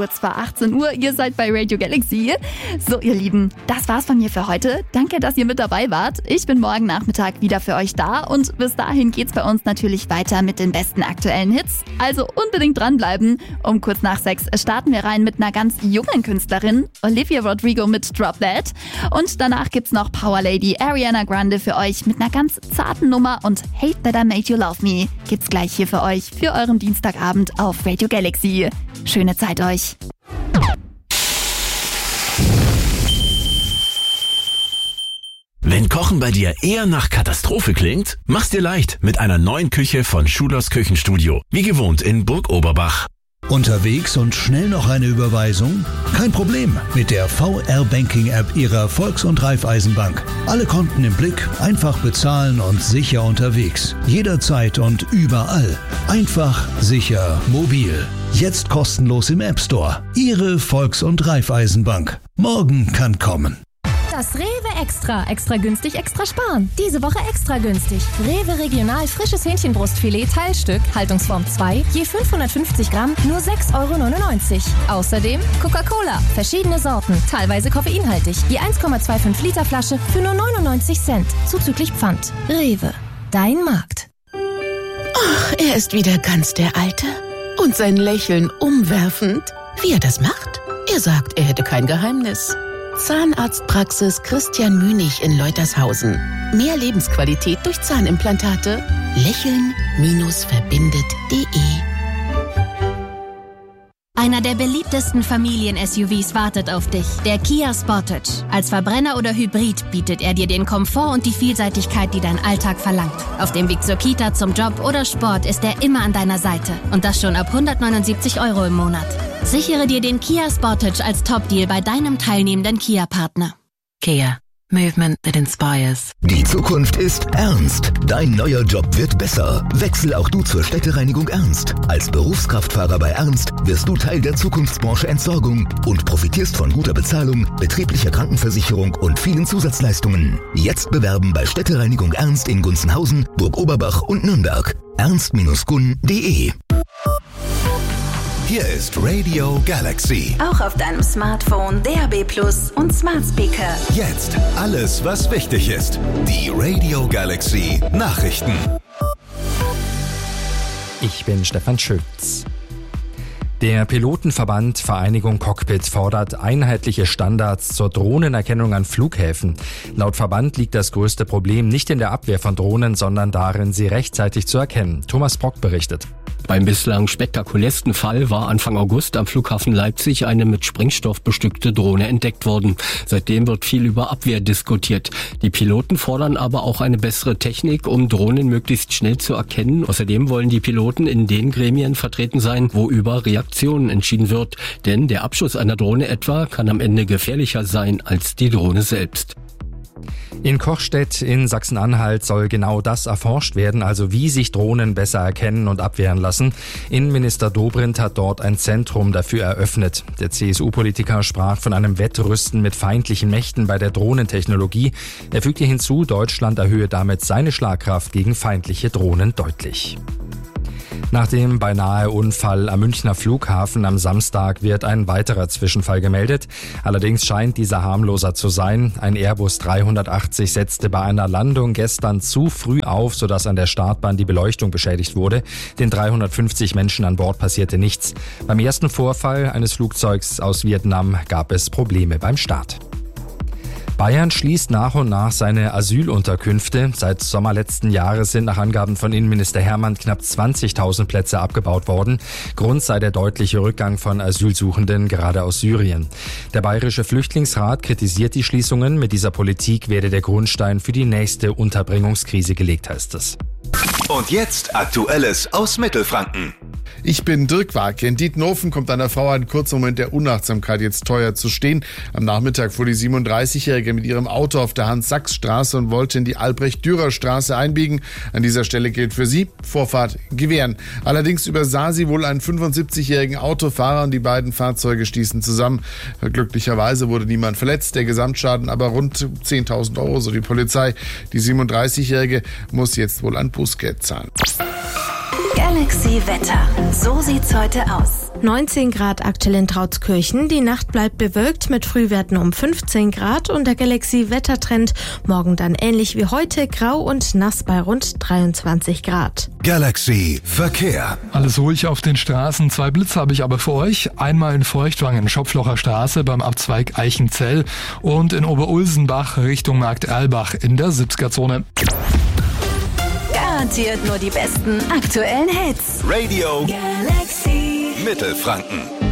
kurz vor 18 Uhr. Ihr seid bei Radio Galaxy. So, ihr Lieben, das war's von mir für heute. Danke, dass ihr mit dabei wart. Ich bin morgen Nachmittag wieder für euch da und bis dahin geht's bei uns natürlich weiter mit den besten aktuellen Hits. Also unbedingt dranbleiben. Um kurz nach 6 starten wir rein mit einer ganz jungen Künstlerin, Olivia Rodrigo mit Drop That. Und danach gibt's noch Power Lady Ariana Grande für euch mit einer ganz zarten Nummer und Hate That I Made You Love Me gibt's gleich hier für euch für euren Dienstagabend auf Radio Galaxy. Schöne Zeit euch. Wenn Kochen bei dir eher nach Katastrophe klingt, mach's dir leicht mit einer neuen Küche von Schulers Küchenstudio. Wie gewohnt in Burg Oberbach. Unterwegs und schnell noch eine Überweisung? Kein Problem mit der VR-Banking-App Ihrer Volks- und Raiffeisenbank. Alle Konten im Blick, einfach bezahlen und sicher unterwegs. Jederzeit und überall. Einfach, sicher, mobil. Jetzt kostenlos im App Store. Ihre Volks- und Raiffeisenbank. Morgen kann kommen. Das Rewe Extra. Extra günstig, extra sparen. Diese Woche extra günstig. Rewe Regional frisches Hähnchenbrustfilet Teilstück, Haltungsform 2, je 550 Gramm, nur 6,99 Euro. Außerdem Coca-Cola, verschiedene Sorten, teilweise koffeinhaltig, je 1,25 Liter Flasche für nur 99 Cent, zuzüglich Pfand. Rewe, dein Markt. Ach, er ist wieder ganz der Alte. Und sein Lächeln umwerfend. Wie er das macht? Er sagt, er hätte kein Geheimnis. Zahnarztpraxis Christian Münig in Leutershausen. Mehr Lebensqualität durch Zahnimplantate. Lächeln-verbindet.de. Einer der beliebtesten Familien-SUVs wartet auf dich. Der Kia Sportage. Als Verbrenner oder Hybrid bietet er dir den Komfort und die Vielseitigkeit, die dein Alltag verlangt. Auf dem Weg zur Kita, zum Job oder Sport ist er immer an deiner Seite. Und das schon ab 179 Euro im Monat. Sichere dir den Kia Sportage als Top-Deal bei deinem teilnehmenden Kia-Partner. Kia. Movement that inspires. Die Zukunft ist ernst. Dein neuer Job wird besser. Wechsel auch du zur Städtereinigung Ernst. Als Berufskraftfahrer bei Ernst wirst du Teil der Zukunftsbranche Entsorgung und profitierst von guter Bezahlung, betrieblicher Krankenversicherung und vielen Zusatzleistungen. Jetzt bewerben bei Städtereinigung Ernst in Gunzenhausen, Burg Oberbach und Nürnberg. ernst-gun.de. Hier ist Radio Galaxy. Auch auf deinem Smartphone, DAB+ und Smart Speaker. Jetzt alles, was wichtig ist. Die Radio Galaxy Nachrichten. Ich bin Stefan Schütz. Der Pilotenverband Vereinigung Cockpit fordert einheitliche Standards zur Drohnenerkennung an Flughäfen. Laut Verband liegt das größte Problem nicht in der Abwehr von Drohnen, sondern darin, sie rechtzeitig zu erkennen. Thomas Brock berichtet. Beim bislang spektakulärsten Fall war Anfang August am Flughafen Leipzig eine mit Sprengstoff bestückte Drohne entdeckt worden. Seitdem wird viel über Abwehr diskutiert. Die Piloten fordern aber auch eine bessere Technik, um Drohnen möglichst schnell zu erkennen. Außerdem wollen die Piloten in den Gremien vertreten sein, wo über Reaktionen entschieden wird. Denn der Abschuss einer Drohne etwa kann am Ende gefährlicher sein als die Drohne selbst. In Kochstedt in Sachsen-Anhalt soll genau das erforscht werden, also wie sich Drohnen besser erkennen und abwehren lassen. Innenminister Dobrindt hat dort ein Zentrum dafür eröffnet. Der CSU-Politiker sprach von einem Wettrüsten mit feindlichen Mächten bei der Drohnentechnologie. Er fügte hinzu, Deutschland erhöhe damit seine Schlagkraft gegen feindliche Drohnen deutlich. Nach dem beinahe Unfall am Münchner Flughafen am Samstag wird ein weiterer Zwischenfall gemeldet. Allerdings scheint dieser harmloser zu sein. Ein Airbus 380 setzte bei einer Landung gestern zu früh auf, sodass an der Startbahn die Beleuchtung beschädigt wurde. Den 350 Menschen an Bord passierte nichts. Beim ersten Vorfall eines Flugzeugs aus Vietnam gab es Probleme beim Start. Bayern schließt nach und nach seine Asylunterkünfte. Seit Sommer letzten Jahres sind nach Angaben von Innenminister Hermann knapp 20.000 Plätze abgebaut worden. Grund sei der deutliche Rückgang von Asylsuchenden, gerade aus Syrien. Der Bayerische Flüchtlingsrat kritisiert die Schließungen. Mit dieser Politik werde der Grundstein für die nächste Unterbringungskrise gelegt, heißt es. Und jetzt Aktuelles aus Mittelfranken. Ich bin Dirk Warke. In Diethenhofen kommt einer Frau ein kurzer Moment der Unachtsamkeit jetzt teuer zu stehen. Am Nachmittag fuhr die 37-Jährige mit ihrem Auto auf der Hans-Sachs-Straße und wollte in die Albrecht-Dürer-Straße einbiegen. An dieser Stelle gilt für sie Vorfahrt gewähren. Allerdings übersah sie wohl einen 75-jährigen Autofahrer und die beiden Fahrzeuge stießen zusammen. Glücklicherweise wurde niemand verletzt, der Gesamtschaden aber rund 10.000 Euro, so die Polizei. Die 37-Jährige muss jetzt wohl ein Bußgeld zahlen. Galaxy Galaxy Wetter. So sieht's heute aus. 19 Grad aktuell in Trautskirchen. Die Nacht bleibt bewölkt mit Frühwerten um 15 Grad und der Galaxy-Wettertrend morgen dann ähnlich wie heute, grau und nass bei rund 23 Grad. Galaxy Verkehr. Alles ruhig auf den Straßen. 2 Blitze habe ich aber für euch. Einmal in Feuchtwangen, Schopflocher Straße beim Abzweig Eichenzell und in Oberulsenbach Richtung Markt Erlbach in der 70er-Zone. Garantiert nur die besten aktuellen Hits. Radio Galaxy Mittelfranken.